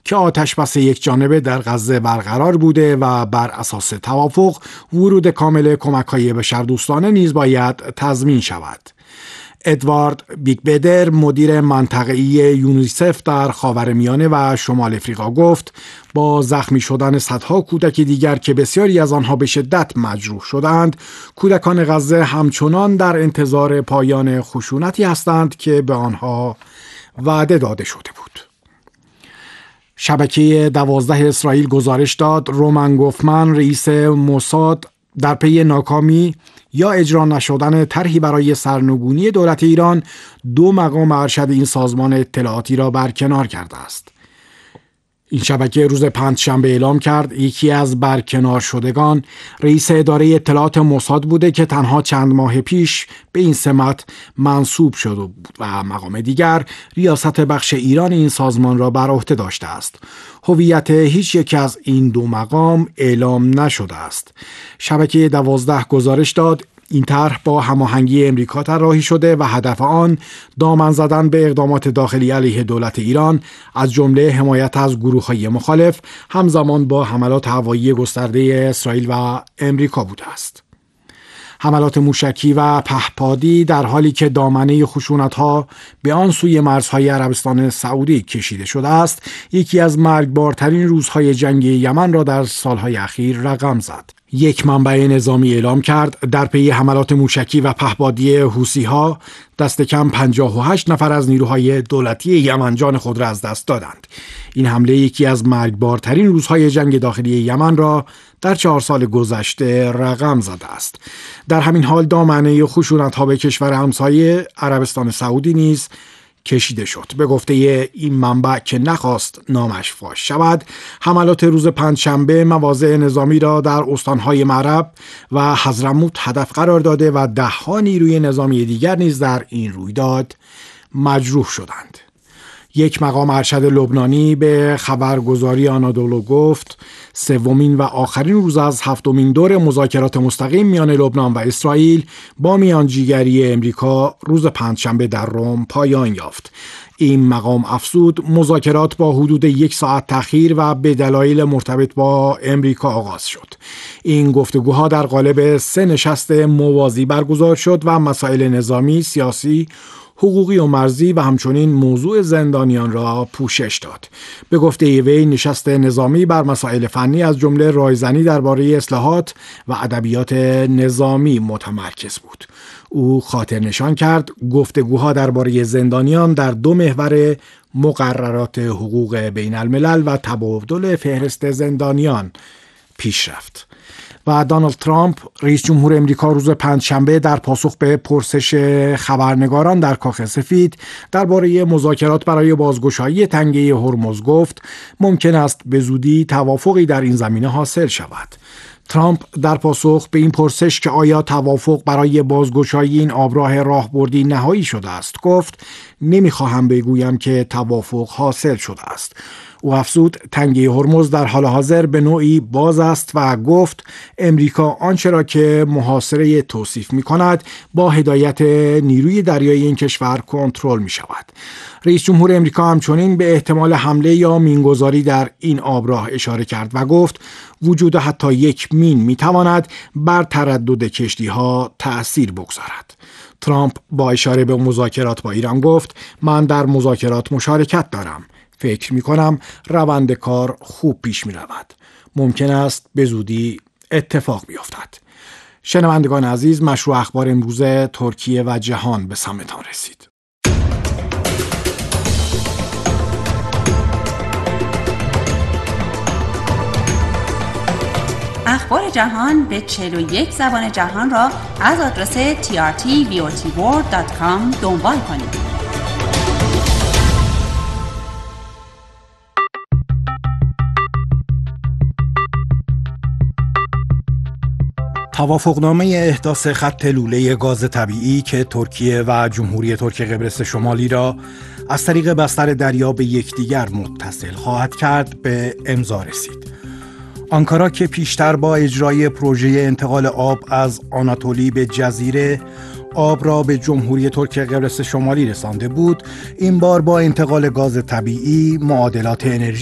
که آتشبس یکجانبه در غزه برقرار بوده و بر اساس توافق ورود کامل کمک‌های بشردوستانه نیز باید تضمین شود. ادوارد بیگبدر مدیر منطقه‌ای یونیسف در خاورمیانه و شمال افریقا گفت با زخمی شدن صدها کودک دیگر که بسیاری از آنها به شدت مجروح شدند، کودکان غزه همچنان در انتظار پایان خشونتی هستند که به آنها وعده داده شده بود. شبکه 12 اسرائیل گزارش داد رومن گوفمن رئیس موساد در پی ناکامی یا اجرا نشدن طرحی برای سرنگونی دولت ایران 2 مقام ارشد این سازمان اطلاعاتی را برکنار کرده است. این شبکه روز پنجشنبه اعلام کرد یکی از برکنار شدگان رئیس اداره اطلاعات موساد بوده که تنها چند ماه پیش به این سمت منصوب شده بود و مقام دیگر ریاست بخش ایران این سازمان را بر عهده داشته است. هویت هیچ یک از این 2 مقام اعلام نشده است. شبکه 12 گزارش داد این طرح با هماهنگی امریکا طراحی شده و هدف آن دامن زدن به اقدامات داخلی علیه دولت ایران از جمله حمایت از گروه‌های مخالف همزمان با حملات هوایی گسترده اسرائیل و امریکا بوده است. حملات موشکی و پهپادی در حالی که دامنه خشونت‌ها به آن سوی مرزهای عربستان سعودی کشیده شده است، یکی از مرگبارترین روزهای جنگ یمن را در سالهای اخیر رقم زد. یک منبع نظامی اعلام کرد در پی حملات موشکی و پهپادی حوثی‌ها دست کم 58 نفر از نیروهای دولتی یمن جان خود را از دست دادند. این حمله یکی از مرگبارترین روزهای جنگ داخلی یمن را در 4 سال گذشته رقم زده است. در همین حال دامنه خشونت‌ها به کشور همسایه عربستان سعودی نیز کشیده شد. به گفته این منبع که نخواست نامش فاش شود، حملات روز پنجشنبه مواضع نظامی را در استانهای معرب و حضرموت هدف قرار داده و 10 نیروی نظامی دیگر نیز در این رویداد مجروح شدند. یک مقام ارشد لبنانی به خبرگزاری آنادولو گفت سومین و آخرین روز از 7مین دور مذاکرات مستقیم میان لبنان و اسرائیل با میانجیگری امریکا روز پنجشنبه در روم پایان یافت. این مقام افزود مذاکرات با حدود 1 ساعت تأخیر و به دلایل مرتبط با امریکا آغاز شد. این گفتگوها در قالب 3 نشست موازی برگزار شد و مسائل نظامی، سیاسی، حقوقی و مرزی و همچنین موضوع زندانیان را پوشش داد. به گفته وی نشست نظامی بر مسائل فنی از جمله رایزنی درباره اصلاحات و ادبیات نظامی متمرکز بود. او خاطر نشان کرد گفتگوها درباره زندانیان در 2 محور مقررات حقوق بین الملل و تبادل فهرست زندانیان پیش رفت. و دونالد ترامپ رئیس جمهور امریکا روز پنجشنبه در پاسخ به پرسش خبرنگاران در کاخ سفید درباره مذاکرات برای بازگشایی تنگه هرمز گفت ممکن است به زودی توافقی در این زمینه حاصل شود. ترامپ در پاسخ به این پرسش که آیا توافق برای بازگشایی این آبراه راهبردی نهایی شده است گفت نمیخواهم بگویم که توافق حاصل شده است. او افزود تنگه هرمز در حال حاضر به نوعی باز است و گفت امریکا آنچه را که محاصره توصیف می کند با هدایت نیروی دریایی این کشور کنترل می شود. رئیس جمهور امریکا همچنین به احتمال حمله یا مینگذاری در این آبراه اشاره کرد و گفت وجود حتی یک مین می تواند بر تردد کشتی ها تأثیر بگذارد. ترامپ با اشاره به مذاکرات با ایران گفت من در مذاکرات مشارکت دارم. فکر می کنم روند کار خوب پیش می رود. ممکن است به زودی اتفاق بیفتد. شنوندگان عزیز، مشروع اخبار امروز ترکیه و جهان به سمتان رسید. اخبار جهان به 41 زبان جهان را از آدرس trtvotworld.com دنبال کنید. توافقنامه احداث خط لوله گاز طبیعی که ترکیه و جمهوری ترک قبرس شمالی را از طریق بستر دریا به یکدیگر متصل خواهد کرد به امضا رسید. آنکارا که پیشتر با اجرای پروژه انتقال آب از آناتولی به جزیره آب را به جمهوری ترک قبرس شمالی رسانده بود، این بار با انتقال گاز طبیعی معادلات انرژی